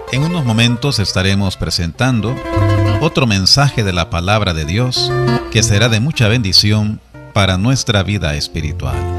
En unos momentos estaremos presentando otro mensaje de la palabra de Dios que será de mucha bendición para nuestra vida espiritual.